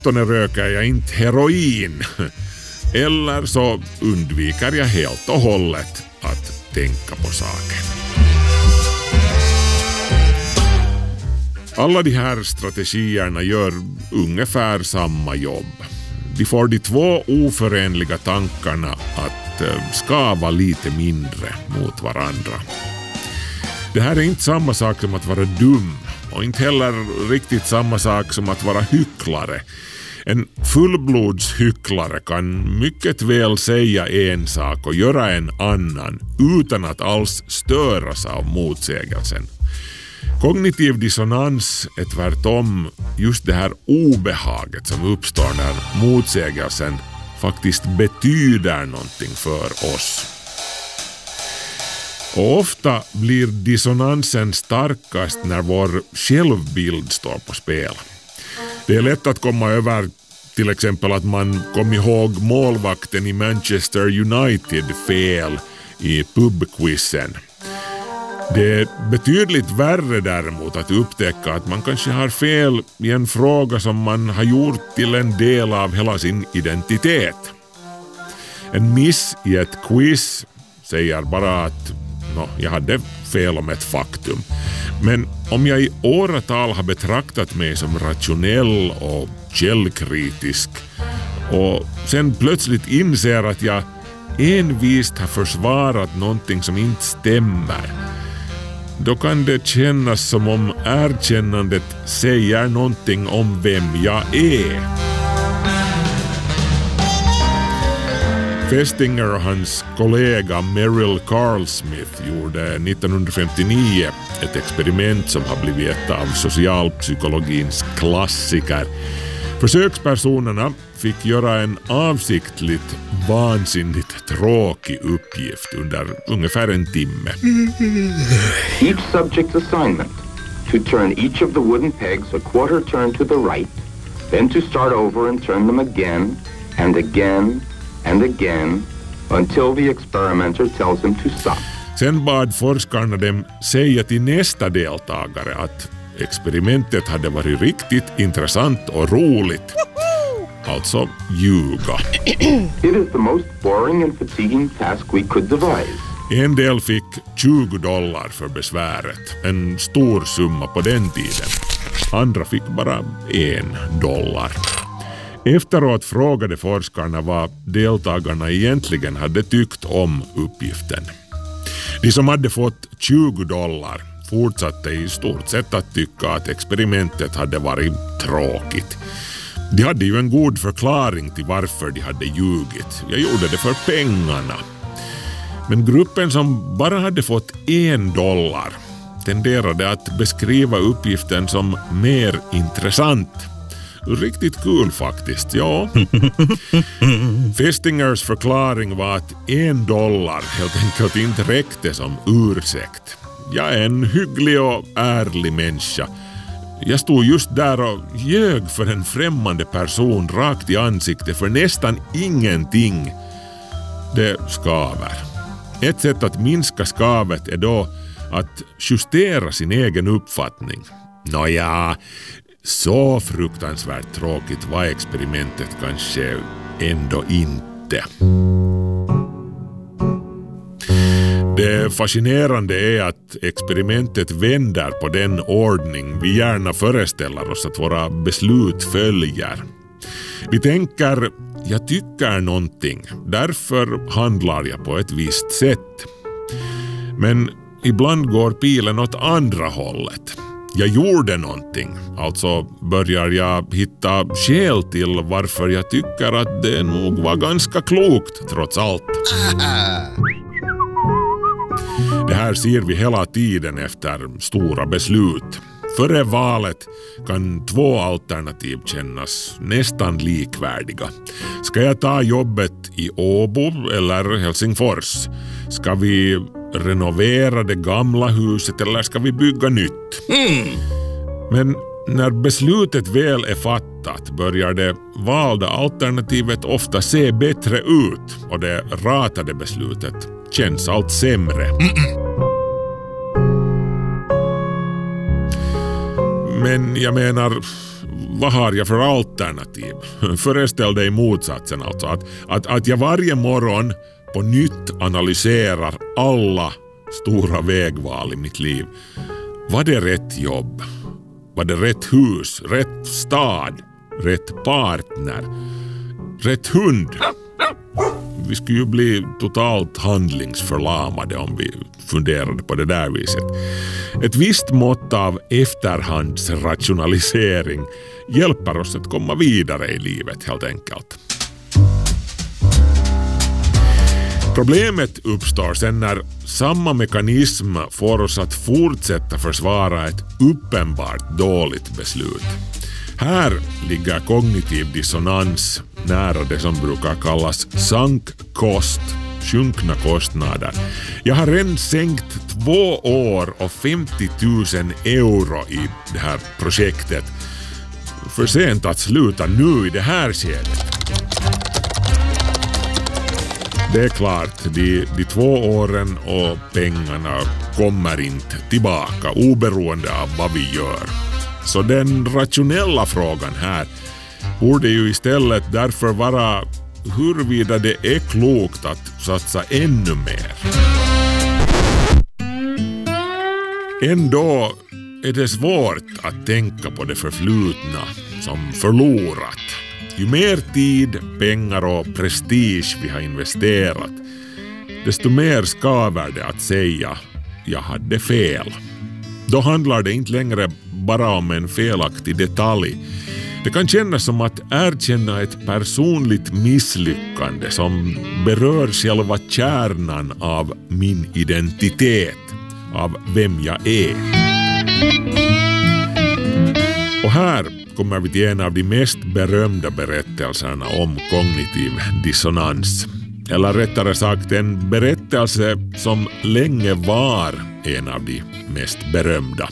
åttonde röker jag inte heroin. Eller så undviker jag helt och hållet att tänka på saken. Alla de här strategierna gör ungefär samma jobb. De får de två oförenliga tankarna att skava lite mindre mot varandra. Det här är inte samma sak som att vara dum och inte heller riktigt samma sak som att vara hycklare. En fullblodshycklare kan mycket väl säga en sak och göra en annan utan att alls störas av motsägelsen. Kognitiv dissonans är tvärtom just det här obehaget som uppstår när motsägelsen faktiskt betyder någonting för oss. Och ofta blir dissonansen starkast när vår självbild står på spel. Det är lätt att komma över till exempel att man kom ihåg målvakten i Manchester United fel i pubquizen. Det är betydligt värre däremot att upptäcka att man kanske har fel i en fråga som man har gjort till en del av hela sin identitet. En miss i ett quiz säger bara att jag hade fel om ett faktum. Men om jag i åratal har betraktat mig som rationell och källkritisk och sen plötsligt inser att jag envist har försvarat någonting som inte stämmer, då kan det kännas som om erkännandet säger någonting om vem jag är. Festinger och hans kollega Merrill Carl Smith gjorde 1959 ett experiment som har blivit ett av socialpsykologins klassiker. Försökspersonerna fick göra en avsiktligt vansinnigt tråkig uppgift under ungefär en timme. Each subject's assignment to turn each of the wooden pegs a quarter turn to the right, then to start over and turn them again and again and again until the experimenter tells him to stop. Sen bad forskarna dem säga till nästa deltagare att experimentet hade varit riktigt intressant och roligt. Alltså ljuga. It is the most boring and fatiguing task we could devise. En del fick $20 för besväret, en stor summa på den tiden. Andra fick bara $1. Efteråt frågade forskarna vad deltagarna egentligen hade tyckt om uppgiften. De som hade fått $20 fortsatte i stort sett att tycka att experimentet hade varit tråkigt. De hade ju en god förklaring till varför de hade ljugit. Jag gjorde det för pengarna. Men gruppen som bara hade fått $1 tenderade att beskriva uppgiften som mer intressant. Riktigt kul faktiskt, ja. Festingers förklaring var att $1 helt enkelt inte räckte som ursäkt. Jag är en hygglig och ärlig människa. Jag stod just där och ljög för en främmande person rakt i ansiktet för nästan ingenting. Det skaver. Ett sätt att minska skavet är då att justera sin egen uppfattning. Nåja, så fruktansvärt tråkigt var experimentet kanske ändå inte. Det fascinerande är att experimentet vänder på den ordning vi gärna föreställer oss att våra beslut följer. Vi tänker, jag tycker någonting, därför handlar jag på ett visst sätt. Men ibland går pilen åt andra hållet. Jag gjorde någonting, alltså börjar jag hitta skäl till varför jag tycker att det nog var ganska klokt trots allt. Det här ser vi hela tiden efter stora beslut. Före valet kan två alternativ kännas nästan likvärdiga. Ska jag ta jobbet i Åbo eller Helsingfors? Ska vi renovera det gamla huset eller ska vi bygga nytt? Men när beslutet väl är fattat börjar det valda alternativet ofta se bättre ut och det ratade beslutet känns allt sämre. Men jag menar, vad har jag för alternativ? Föreställ dig motsatsen alltså. Att jag varje morgon på nytt analyserar alla stora vägval i mitt liv. Var det rätt jobb? Var det rätt hus? Rätt stad? Rätt partner? Rätt hund? Vi skulle ju bli totalt handlingsförlamade om vi funderade på det där viset. Ett visst mått av efterhandsrationalisering hjälper oss att komma vidare i livet helt enkelt. Problemet uppstår sen när samma mekanism får oss att fortsätta försvara ett uppenbart dåligt beslut. Här ligger kognitiv dissonans nära det som brukar kallas sankkost, sjunkna kostnader. Jag har redan sänkt 2 år och 50 000 euro i det här projektet. För sent att sluta nu i det här skedet. Det är klart, de 2 åren och pengarna kommer inte tillbaka oberoende av vad vi gör. Så den rationella frågan här borde ju istället därför vara huruvida det är klokt att satsa ännu mer. Ändå är det svårt att tänka på det förflutna som förlorat. Ju mer tid, pengar och prestige vi har investerat, desto mer skaver det att säga jag hade fel. Då handlar det inte längre bara om en felaktig detalj. Det kan kännas som att erkänna ett personligt misslyckande som berör själva kärnan av min identitet, av vem jag är. Och här kommer vi till en av de mest berömda berättelserna om kognitiv dissonans. Eller rättare sagt en berättelse som länge var en av de mest berömda.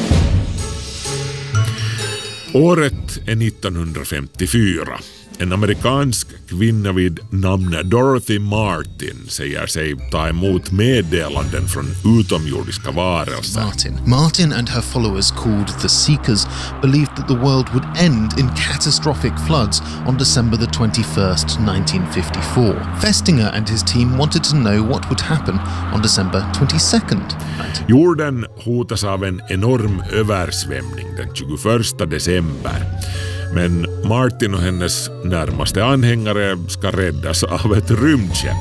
Året är 1954. En amerikansk kvinna vid namn Dorothy Martin säger sig ta emot meddelanden från utomjordiska varelser. Martin and her followers called the Seekers believed that the world would end in catastrophic floods on December the 21st, 1954. Festinger and his team wanted to know what would happen on December 22nd. Jorden hotas av en enorm översvämning den 21 december. Men Martin och hennes närmaste anhängare ska räddas av ett rymdskepp.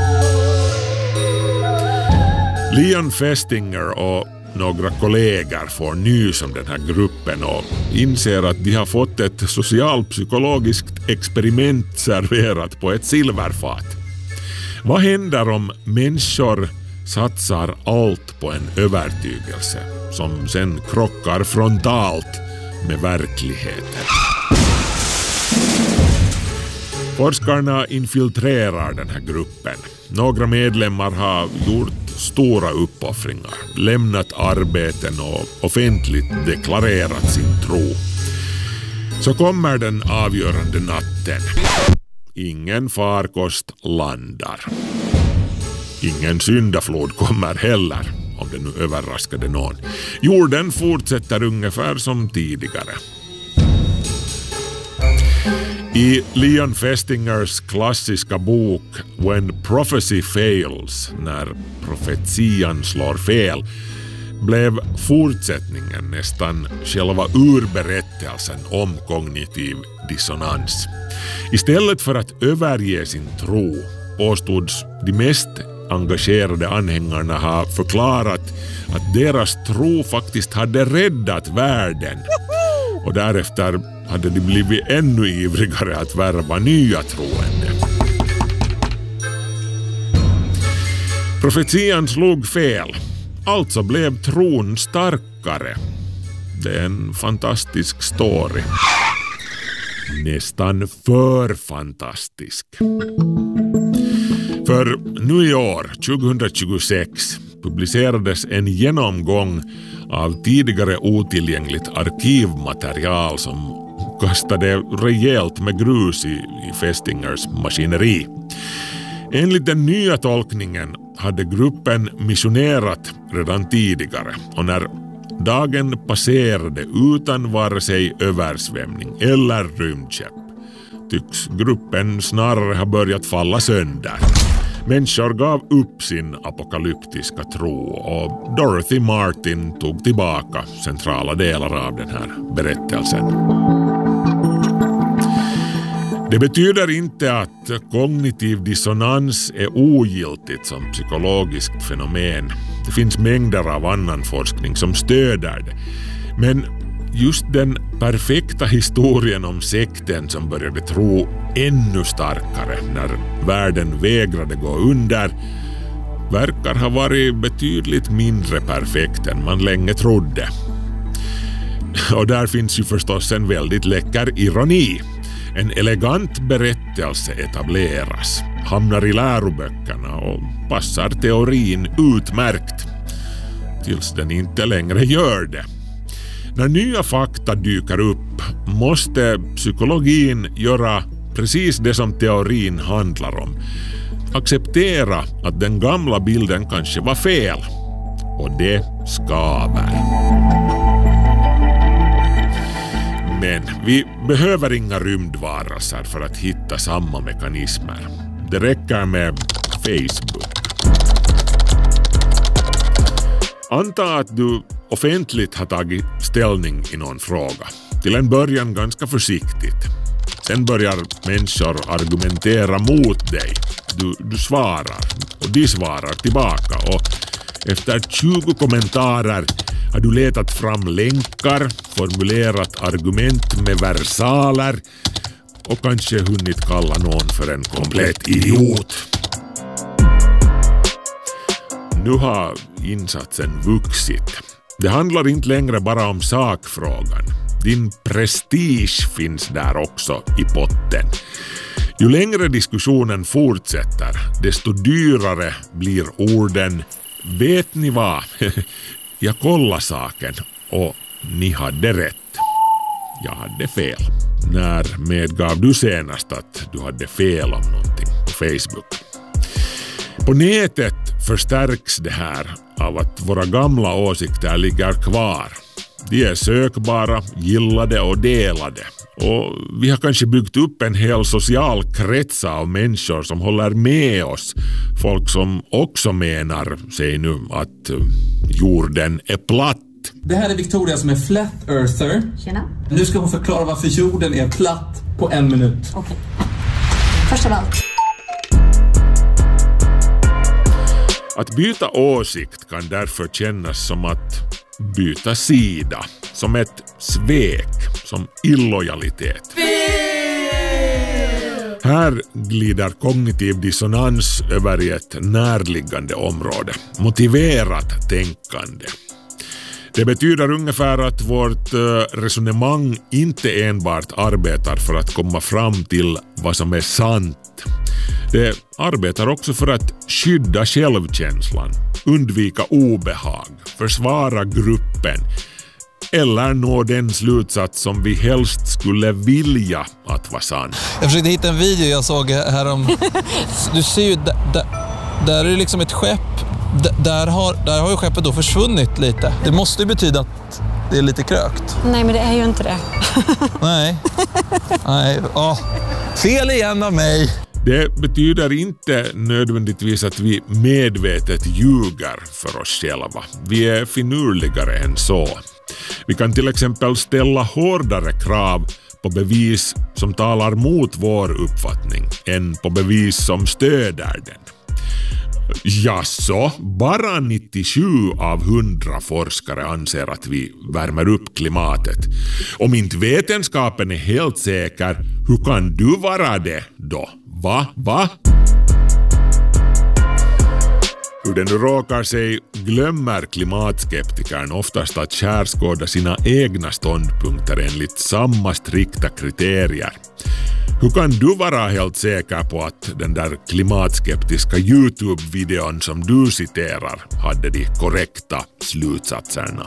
Leon Festinger och några kollegor får nys om den här gruppen och inser att de har fått ett socialpsykologiskt experiment serverat på ett silverfat. Vad händer om människor satsar allt på en övertygelse som sen krockar frontalt med verkligheten? Forskarna infiltrerar den här gruppen. Några medlemmar har gjort stora uppoffringar, lämnat arbeten och offentligt deklarerat sin tro. Så kommer den avgörande natten. Ingen farkost landar. Ingen syndaflod kommer heller, om det nu överraskade någon. Jorden fortsätter ungefär som tidigare. I Leon Festingers klassiska bok When Prophecy Fails, när profetian slår fel, blev fortsättningen nästan själva urberättelsen om kognitiv dissonans. Istället för att överge sin tro påstods de mest engagerade anhängarna ha förklarat att deras tro faktiskt hade räddat världen. Och därefter hade de blivit ännu ivrigare att värva nya troende. Profetian slog fel. Alltså blev tron starkare. Det är en fantastisk story. Nästan för fantastisk. För nu i år, 2026, publicerades en genomgång av tidigare otillgängligt arkivmaterial som kastade rejält med grus i Festingers maskineri. Enligt den nya tolkningen hade gruppen missionerat redan tidigare, och när dagen passerade utan vare sig översvämning eller rymdskepp. Tycks gruppen snarare ha börjat falla sönder. Människor gav upp sin apokalyptiska tro och Dorothy Martin tog tillbaka centrala delar av den här berättelsen. Det betyder inte att kognitiv dissonans är ogiltigt som psykologiskt fenomen. Det finns mängder av annan forskning som stöder det. Men just den perfekta historien om sekten som började tro ännu starkare när världen vägrade gå under verkar ha varit betydligt mindre perfekt än man länge trodde. Och där finns ju förstås en väldigt läcker ironi. En elegant berättelse etableras, hamnar i läroböckerna och passar teorin utmärkt. Tills den inte längre gör det. När nya fakta dyker upp måste psykologin göra precis det som teorin handlar om. Acceptera att den gamla bilden kanske var fel. Och det skaver. Men vi behöver inga rymdvarelser för att hitta samma mekanismer. Det räcker med Facebook. Anta att du offentligt har tagit ställning i någon fråga. Till en början ganska försiktigt. Sen börjar människor argumentera mot dig. Du svarar och de svarar tillbaka. Och efter 20 kommentarer har du letat fram länkar, formulerat argument med versaler och kanske hunnit kalla någon för en komplett idiot. Nu har insatsen vuxit. Det handlar inte längre bara om sakfrågan. Din prestige finns där också i potten. Ju längre diskussionen fortsätter, desto dyrare blir orden. Vet ni vad? Jag kollade saken och ni hade rätt. Jag hade fel. När medgav du senast att du hade fel om någonting på Facebook? På nätet förstärks det här av att våra gamla åsikter ligger kvar. De är sökbara, gillade och delade. Och vi har kanske byggt upp en hel social krets av människor som håller med oss. Folk som också menar, säg nu, att jorden är platt. Det här är Victoria som är flat earther. Tjena. Nu ska hon förklara varför jorden är platt på 1 minut. Okej. Först av allt. Att byta åsikt kan därför kännas som att byta sida. Som ett svek, som illojalitet. Här glider kognitiv dissonans över i ett närliggande område. Motiverat tänkande. Det betyder ungefär att vårt resonemang inte enbart arbetar för att komma fram till vad som är sant. Det arbetar också för att skydda självkänslan, undvika obehag, försvara gruppen eller nå den slutsats som vi helst skulle vilja att vara sann. Jag försökte hitta en video jag såg här om... Du ser ju, där är det liksom ett skepp. Där har ju skeppet då försvunnit lite. Det måste ju betyda att det är lite krökt. Nej, men det är ju inte det. Nej. Fel igen av mig. Det betyder inte nödvändigtvis att vi medvetet ljuger för oss själva. Vi är finurligare än så. Vi kan till exempel ställa hårdare krav på bevis som talar mot vår uppfattning än på bevis som stöder den. Jaså, bara 97 av 100 forskare anser att vi värmer upp klimatet. Om inte vetenskapen är helt säker, hur kan du vara det då? Va? Hur det nu råkar sig glömmer klimatskeptikern oftast att skärskåda sina egna ståndpunkter enligt samma strikta kriterier. Hur kan du vara helt säker på att den där klimatskeptiska YouTube-videon som du citerar hade de korrekta slutsatserna?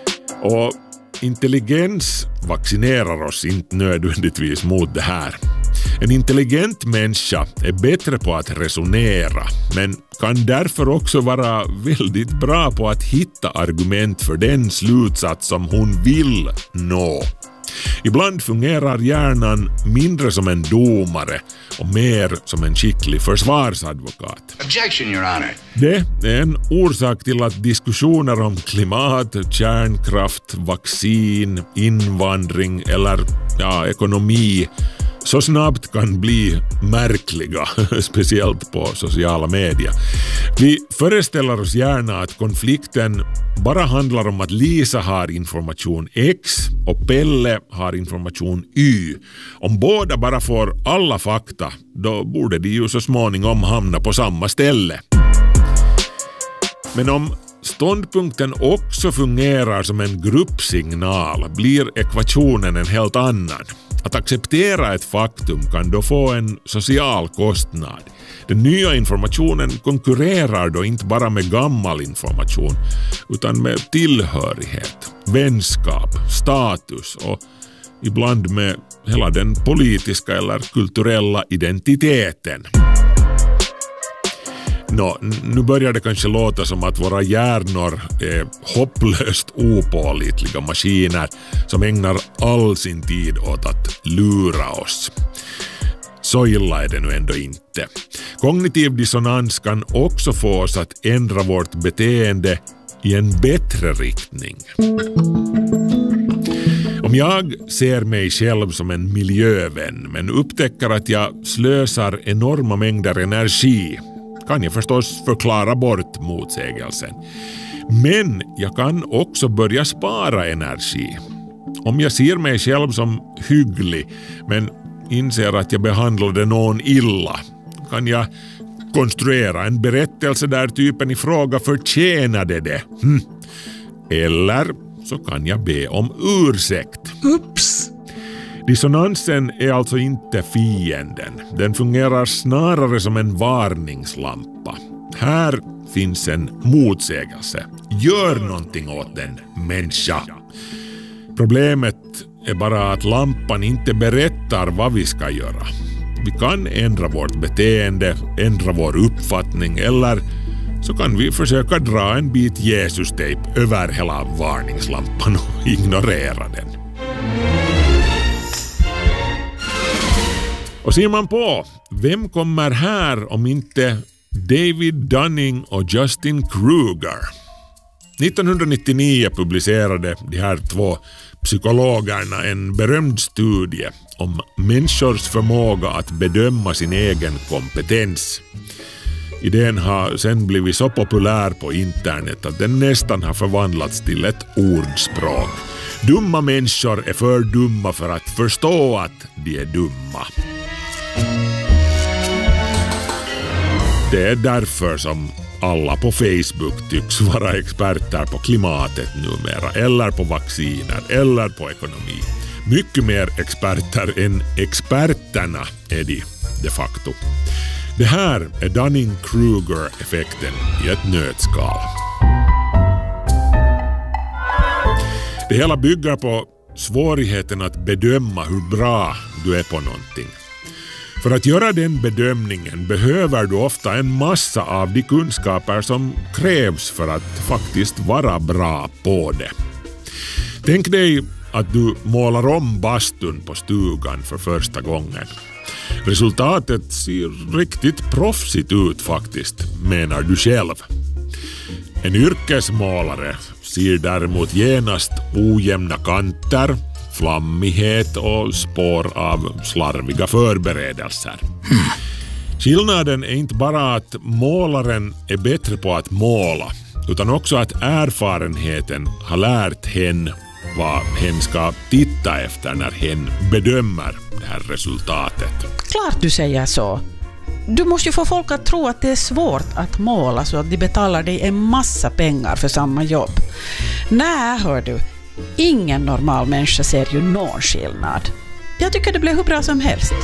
Och intelligens vaccinerar oss inte nödvändigtvis mot det här. En intelligent människa är bättre på att resonera, men kan därför också vara väldigt bra på att hitta argument för den slutsats som hon vill nå. Ibland fungerar hjärnan mindre som en domare och mer som en skicklig försvarsadvokat. Objection, Your Honor. Det är en orsak till att diskussioner om klimat, kärnkraft, vaccin, invandring eller ekonomi så snabbt kan bli märkliga, speciellt på sociala medier. Vi föreställer oss gärna att konflikten bara handlar om att Lisa har information X och Pelle har information Y. Om båda bara får alla fakta, då borde de ju så småningom hamna på samma ställe. Men om ståndpunkten också fungerar som en gruppsignal blir ekvationen en helt annan. Att acceptera ett faktum kan då få en social kostnad. Den nya informationen konkurrerar då inte bara med gammal information utan med tillhörighet, vänskap, status och ibland med hela den politiska eller kulturella identiteten. Nu börjar det kanske låta som att våra hjärnor är hopplöst opålitliga maskiner som ägnar all sin tid åt att lura oss. Så illa är det nu ändå inte. Kognitiv dissonans kan också få oss att ändra vårt beteende i en bättre riktning. Om jag ser mig själv som en miljövän men upptäcker att jag slösar enorma mängder energi kan jag förstås förklara bort motsägelsen. Men jag kan också börja spara energi. Om jag ser mig själv som hygglig men inser att jag behandlade någon illa kan jag konstruera en berättelse där typen i fråga förtjänade det. Eller så kan jag be om ursäkt. Oops! Dissonansen är alltså inte fienden. Den fungerar snarare som en varningslampa. Här finns en motsägelse. Gör någonting åt den, människa. Problemet är bara att lampan inte berättar vad vi ska göra. Vi kan ändra vårt beteende, ändra vår uppfattning eller så kan vi försöka dra en bit Jesus-tejp över hela varningslampan och ignorera den. Och ser man på, vem kommer här om inte David Dunning och Justin Kruger? 1999 publicerade de här två psykologerna en berömd studie om människors förmåga att bedöma sin egen kompetens. Idén har sen blivit så populär på internet att den nästan har förvandlats till ett ordspråk. Dumma människor är för dumma för att förstå att de är dumma. Det är därför som alla på Facebook tycks vara experter på klimatet numera, eller på vacciner, eller på ekonomi. Mycket mer experter än experterna är de facto. Det här är Dunning-Kruger-effekten i ett nötskal. Det hela bygger på svårigheten att bedöma hur bra du är på någonting. För att göra den bedömningen behöver du ofta en massa av de kunskaper som krävs för att faktiskt vara bra på det. Tänk dig att du målar om bastun på stugan för första gången. Resultatet ser riktigt proffsigt ut faktiskt, menar du själv. En yrkesmålare ser däremot genast ojämna kanter, flammighet och spår av slarviga förberedelser. Skillnaden är inte bara att målaren är bättre på att måla, utan också att erfarenheten har lärt henne vad hen ska titta efter när hen bedömer det här resultatet. Klart du säger så. Du måste ju få folk att tro att det är svårt att måla så att de betalar dig en massa pengar för samma jobb. Nej, hör du. Ingen normal människa ser ju någon skillnad. Jag tycker det blev hur bra som helst.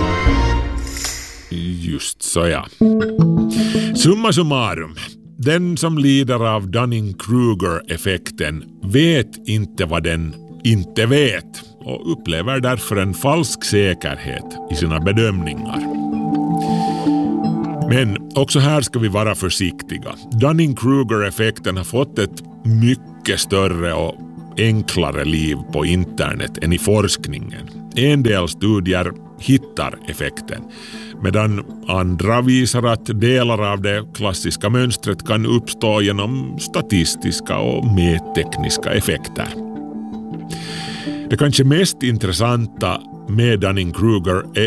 Just så, ja. Summa summarum. Den som lider av Dunning-Kruger-effekten vet inte vad den inte vet. och upplever därför en falsk säkerhet i sina bedömningar. Men också här ska vi vara försiktiga. Dunning-Kruger-effekten har fått ett mycket större och enklare liv på internet än i forskningen. En del studier hittar effekten, medan andra visar att delar av det klassiska mönstret kan uppstå genom statistiska och mättekniska effekter. Det kanske mest intressanta med Dunning-Kruger är